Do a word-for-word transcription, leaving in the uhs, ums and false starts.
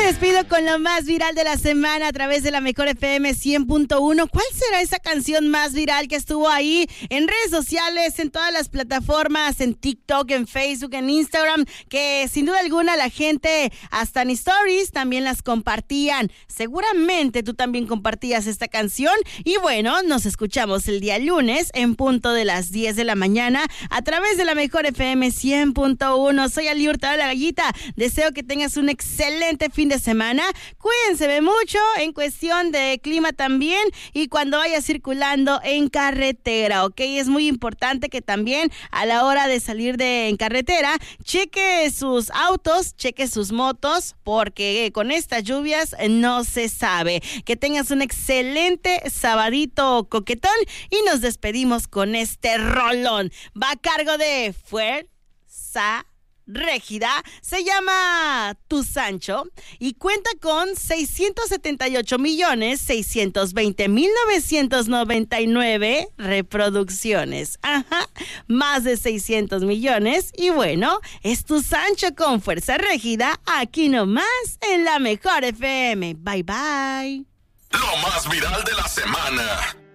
despido con lo más viral de la semana a través de la Mejor F M cien punto uno. ¿Cuál será esa canción más viral que estuvo ahí en redes sociales, en todas las plataformas, en TikTok, en Facebook, en Instagram? Que sin duda alguna la gente, hasta en stories, también las compartían. Seguramente tú también compartías esta canción. Y bueno, nos escuchamos el día lunes en punto de las diez de la mañana a través de la Mejor F M cien punto uno. Soy Ali Hurtado, la Gallita. Deseo que tengas un excelente fin de semana. Cuídense de mucho en cuestión de clima también y cuando vaya circulando en carretera, ¿ok? Es muy importante que también a la hora de salir de en carretera cheque sus autos, cheque sus motos, porque con estas lluvias no se sabe. Que tengas un excelente sabadito coquetón y nos despedimos con este rolón. Va a cargo de Fuerza Régida, se llama Tu Sancho y cuenta con seiscientos setenta y ocho millones seiscientos veinte mil novecientos noventa y nueve reproducciones. Ajá, más de seiscientos millones. Y bueno, es Tu Sancho con Fuerza Régida, aquí nomás en la Mejor F M. Bye bye. Lo más viral de la semana.